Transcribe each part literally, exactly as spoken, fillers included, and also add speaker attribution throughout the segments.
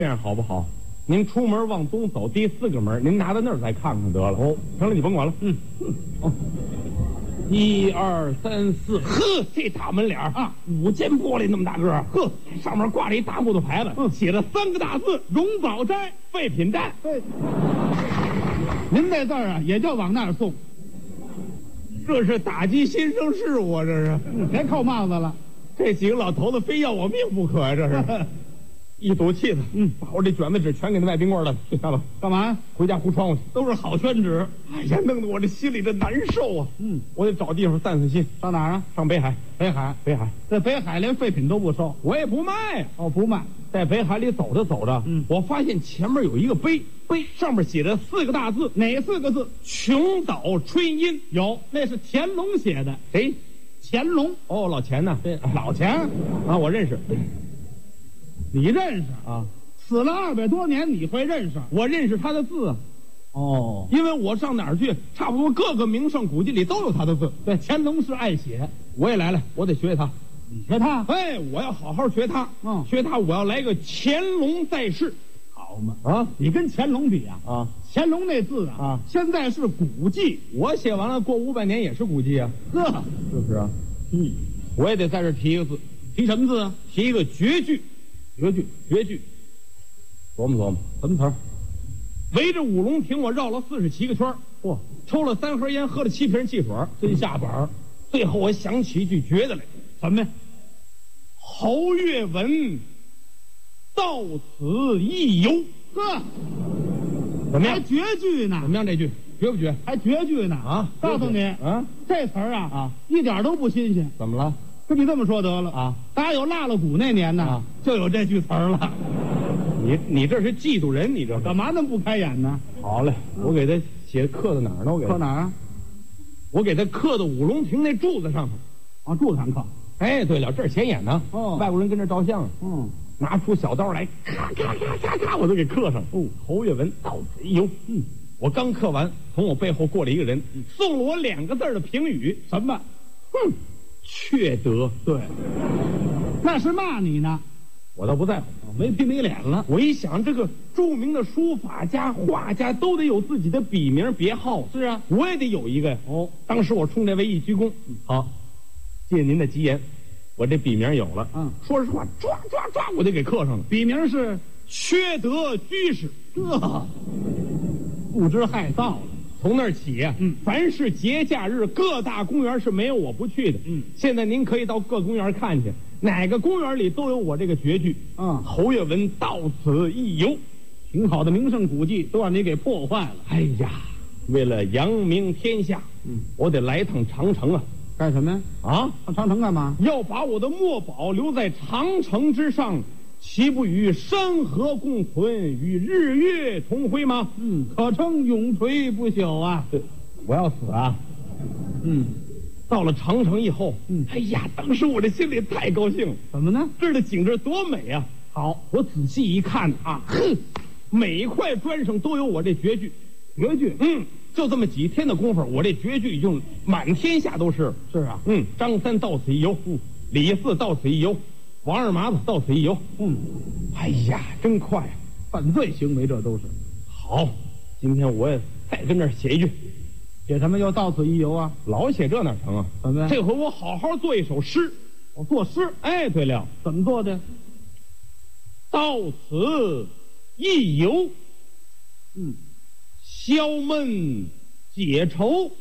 Speaker 1: 这样好不好？您出门往东走，第四个门，您拿到那儿再看看得了。哦，行了，你甭管了。嗯，哦，一二三四，呵，这大门脸啊，五间玻璃那么大个儿，呵，上面挂着一大木头牌子，嗯，写着三个大字：荣宝斋废品站。
Speaker 2: 对，您这字儿啊，也就往那儿送。
Speaker 1: 这是打击新生事物啊！这是，
Speaker 2: 别扣帽子了。
Speaker 1: 这几个老头子非要我命不可呀！这是。一赌气子，嗯，把我这卷子纸全给那卖冰棍的去下了。
Speaker 2: 干嘛？
Speaker 1: 回家糊窗户去。
Speaker 2: 都是好宣纸。
Speaker 1: 哎呀，弄得我这心里这难受啊！
Speaker 2: 嗯，
Speaker 1: 我得找地方散散心。
Speaker 2: 上哪儿啊？
Speaker 1: 上北海。
Speaker 2: 北海，
Speaker 1: 北海，
Speaker 2: 这北海连废品都不收，
Speaker 1: 我也不卖。
Speaker 2: 哦，不卖。
Speaker 1: 在北海里走着走着，嗯，我发现前面有一个碑，碑上面写着四个大字，
Speaker 2: 哪四个字？
Speaker 1: 穷岛春阴。
Speaker 2: 有，那是乾隆写的。
Speaker 1: 谁？
Speaker 2: 乾隆。
Speaker 1: 哦，老钱呢？
Speaker 2: 对，老钱
Speaker 1: 啊，我认识。
Speaker 2: 你认识
Speaker 1: 啊？
Speaker 2: 死了二百多年，你会认识？
Speaker 1: 我认识他的字。
Speaker 2: 哦，
Speaker 1: 因为我上哪儿去，差不多各个名胜古迹里都有他的字。
Speaker 2: 对，乾隆是爱写。
Speaker 1: 我也来了，我得学他。
Speaker 2: 你学他？
Speaker 1: 哎，我要好好学他。
Speaker 2: 嗯，
Speaker 1: 学他，我要来个乾隆在世。
Speaker 2: 好嘛？
Speaker 1: 啊，
Speaker 2: 你跟乾隆比啊？
Speaker 1: 啊，
Speaker 2: 乾隆那字啊，
Speaker 1: 啊，
Speaker 2: 现在是古迹。
Speaker 1: 我写完了，过五百年也是古迹啊。
Speaker 2: 呵，
Speaker 1: 是不是啊？嗯，我也得在这提一个字。
Speaker 2: 提什么字啊？
Speaker 1: 提一个绝句。绝句，绝句。琢磨琢磨，什么词儿？围着五龙亭，我绕了四十七个圈儿，嚯，抽了三盒烟，喝了七瓶汽水，真下本儿。最后我想起一句绝的来，
Speaker 2: 什么呀？
Speaker 1: 侯月文到此一游。
Speaker 2: 呵，
Speaker 1: 怎么样？
Speaker 2: 还绝句呢？
Speaker 1: 怎么样？这句绝不绝？
Speaker 2: 还绝句呢？
Speaker 1: 啊！
Speaker 2: 告诉你
Speaker 1: 啊，
Speaker 2: 这词儿啊
Speaker 1: 啊，
Speaker 2: 一点都不新鲜。
Speaker 1: 怎么了？
Speaker 2: 跟你这么说得了
Speaker 1: 啊！
Speaker 2: 打有腊了谷那年呢，
Speaker 1: 啊，
Speaker 2: 就有这句词儿了。
Speaker 1: 你你这是嫉妒人，你这
Speaker 2: 干嘛那么不开眼呢？
Speaker 1: 好嘞，我给他写刻在哪儿呢？我给
Speaker 2: 刻哪儿啊？
Speaker 1: 我给他刻到五龙亭那柱子上头。
Speaker 2: 啊，柱子上刻。
Speaker 1: 哎，对了，这儿显眼呢。
Speaker 2: 哦，
Speaker 1: 外国人跟这照相。
Speaker 2: 嗯，
Speaker 1: 拿出小刀来，咔咔咔咔咔，我都给刻上。哦，侯月文到此一游。嗯，我刚刻完，从我背后过来一个人，嗯、送了我两个字的评语。
Speaker 2: 什么？
Speaker 1: 哼，缺德。
Speaker 2: 对，那是骂你呢。
Speaker 1: 我倒不在乎，
Speaker 2: 没皮没脸了。
Speaker 1: 我一想，这个著名的书法家、画家都得有自己的笔名别号。
Speaker 2: 是啊，
Speaker 1: 我也得有一个呀。哦，当时我冲这位一鞠躬，好，借您的吉言，我这笔名有了。嗯，说实话，抓抓抓，我就给刻上了。
Speaker 2: 笔名是
Speaker 1: 缺德居士。
Speaker 2: 这不知害臊了。
Speaker 1: 从那儿起呀、啊，嗯，凡是节假日，各大公园是没有我不去的。嗯，现在您可以到各公园看去，哪个公园里都有我这个绝句。嗯，侯月文到此一游，
Speaker 2: 挺好的名胜古迹都让你给破坏了。
Speaker 1: 哎呀，为了扬名天下，嗯，我得来趟长城啊！
Speaker 2: 干什么呀？
Speaker 1: 啊，
Speaker 2: 上长城干嘛？
Speaker 1: 要把我的墨宝留在长城之上。岂不与山河共存，与日月同辉吗？
Speaker 2: 嗯，可称永垂不朽啊！
Speaker 1: 对，我要死啊！嗯，到了长城以后，嗯，哎呀，当时我这心里太高兴了。
Speaker 2: 怎么呢？
Speaker 1: 这儿的景致多美啊！好，我仔细一看啊，哼，每一块砖上都有我这绝句。
Speaker 2: 绝句，
Speaker 1: 嗯，就这么几天的功夫，我这绝句已经满天下都是。
Speaker 2: 是啊，
Speaker 1: 嗯，张三到此一游，嗯，李四到此一游。王二麻子到此一游，嗯，哎呀，真快啊！
Speaker 2: 犯罪行为这都是。
Speaker 1: 好，今天我也再跟这儿写一句，
Speaker 2: 写什么要到此一游啊？
Speaker 1: 老写这哪成啊？
Speaker 2: 怎么？
Speaker 1: 这回我好好做一首诗。
Speaker 2: 我作诗？
Speaker 1: 哎，对了，
Speaker 2: 怎么做的？
Speaker 1: 到此一游，嗯，消闷解愁，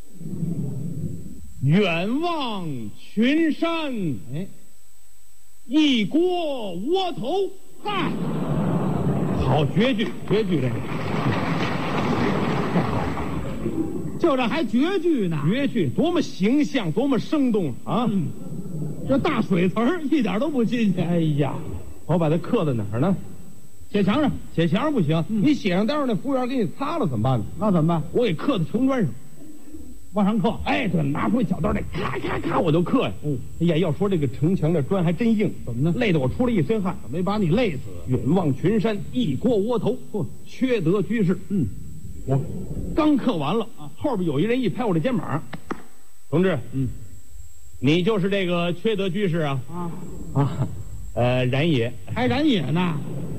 Speaker 1: 远望群山，哎。一锅窝头，
Speaker 2: 嗨，
Speaker 1: 好绝句，绝句这个，
Speaker 2: 就这还绝句呢？
Speaker 1: 绝句多么形象，多么生动啊！嗯、
Speaker 2: 这大水词儿一点都不新鲜。
Speaker 1: 哎呀，我把它刻在哪儿呢？
Speaker 2: 写墙上，
Speaker 1: 写墙上不行，嗯、你写上，待会儿那服务员给你擦了怎么办呢？
Speaker 2: 那怎么办？
Speaker 1: 我给刻在城砖上。
Speaker 2: 往上刻，
Speaker 1: 哎，对，拿出小刀来，咔咔咔，我就刻呀。嗯，哎呀，要说这个城墙的砖还真硬，
Speaker 2: 怎么呢？
Speaker 1: 累得我出了一身汗，
Speaker 2: 没把你累死。
Speaker 1: 远望群山，一锅窝头，嚯，缺德居士。嗯，我刚刻完了，啊，后边有一人一拍我的肩膀，同志，嗯，你就是这个缺德居士啊？啊啊，呃，然也，
Speaker 2: 还然也呢？